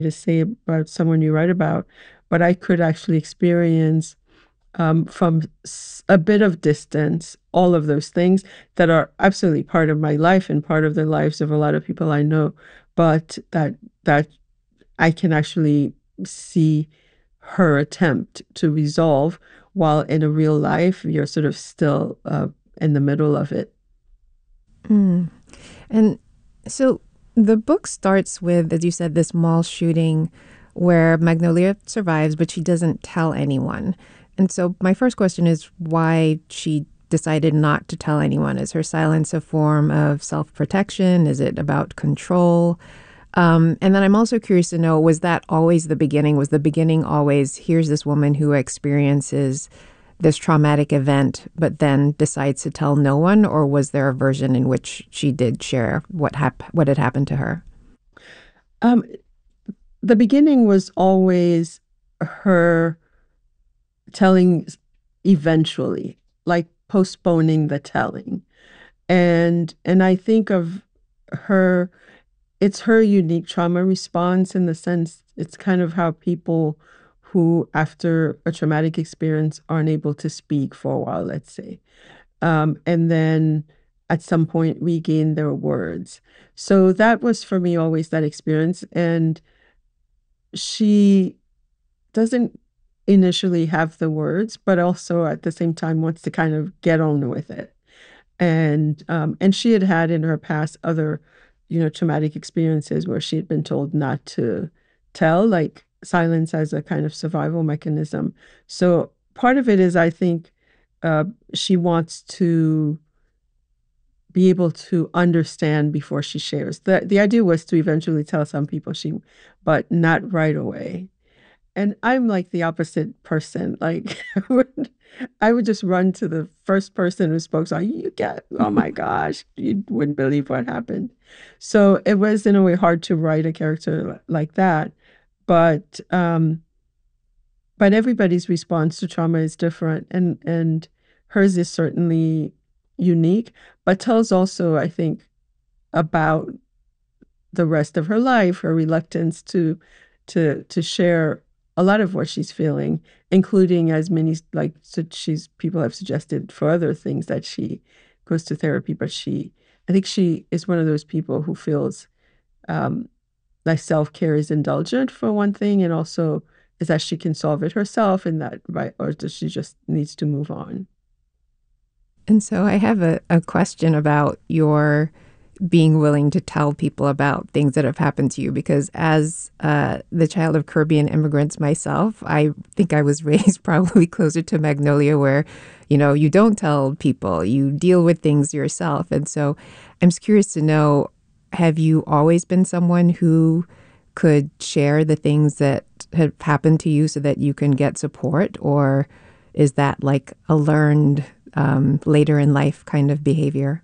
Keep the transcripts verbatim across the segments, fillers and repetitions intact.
to say about someone you write about, but I could actually experience um, from s- a bit of distance all of those things that are absolutely part of my life and part of the lives of a lot of people I know, but that that I can actually see her attempt to resolve while in a real life you're sort of still uh, in the middle of it. Mm. And so the book starts with, as you said, this mall shooting where Magnolia survives, but she doesn't tell anyone. And so my first question is why she decided not to tell anyone. Is her silence a form of self protection? Is it about control? Um, and then I'm also curious to know, was that always the beginning? Was the beginning always, here's this woman who experiences this traumatic event, but then decides to tell no one? Or was there a version in which she did share what hap- what had happened to her? Um, the beginning was always her telling eventually, like postponing the telling. And and I think of her, it's her unique trauma response in the sense it's kind of how people who after a traumatic experience aren't able to speak for a while, let's say. Um, and then at some point regain their words. So that was for me always that experience. And she doesn't initially have the words, but also at the same time wants to kind of get on with it. And um, and she had had in her past other, you know, traumatic experiences where she had been told not to tell, like silence as a kind of survival mechanism. So part of it is, I think, uh, she wants to be able to understand before she shares. The the idea was to eventually tell some people she, but not right away. And I'm like the opposite person. Like I would, I would just run to the first person who spoke. So you get, oh my gosh, you wouldn't believe what happened. So it was in a way hard to write a character like that. But um, but everybody's response to trauma is different, and and hers is certainly unique, but tells also, I think, about the rest of her life, her reluctance to to to share a lot of what she's feeling, including as many like so she's people have suggested for other things that she goes to therapy, but she I think she is one of those people who feels um, like self care is indulgent for one thing, and also is that she can solve it herself, and that right, or does she just needs to move on? And so I have a, a question about your being willing to tell people about things that have happened to you, because as uh, the child of Caribbean immigrants myself, I think I was raised probably closer to Magnolia, where, you know, you don't tell people, you deal with things yourself. And so I'm just curious to know, have you always been someone who could share the things that have happened to you so that you can get support? Or is that like a learned um, later in life kind of behavior?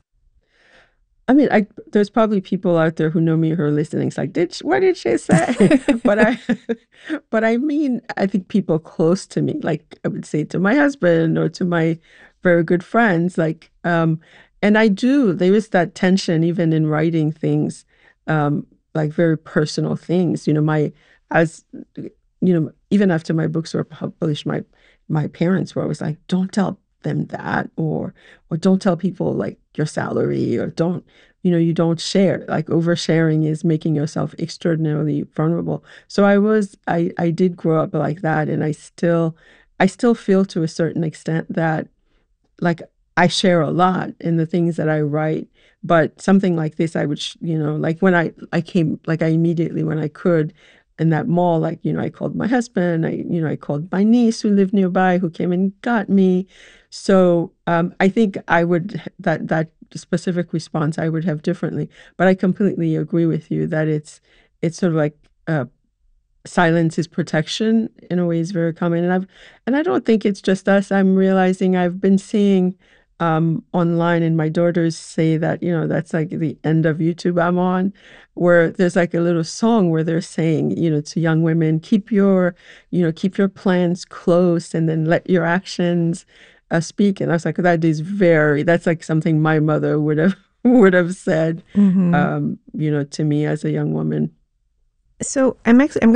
I mean, I there's probably people out there who know me who are listening. It's like, did she, what did she say? But I, but I mean, I think people close to me, like I would say to my husband or to my very good friends, like, um, and I do. There is that tension even in writing things, um, like very personal things. You know, my as you know, even after my books were published, my my parents were always like, don't tell them that, or or don't tell people like your salary, or don't you know, you don't share. Like oversharing is making yourself extraordinarily vulnerable. So I was, I, I did grow up like that, and I still, I still feel to a certain extent that like I share a lot in the things that I write. But something like this, I would, sh- you know, like when I, I came, like I immediately when I could, in that mall, like you know, I called my husband. I, you know, I called my niece who lived nearby, who came and got me. So um, I think I would that that specific response I would have differently. But I completely agree with you that it's it's sort of like uh, silence is protection in a way is very common. And I've and I don't think it's just us. I'm realizing I've been seeing um online, and my daughters say that, you know, that's like the end of YouTube I'm on, where there's like a little song where they're saying, you know, to young women, keep your, you know, keep your plans close and then let your actions uh, speak. And I was like, that is very, that's like something my mother would have would have said Hmm. um, you know, to me as a young woman. So I'm actually I'm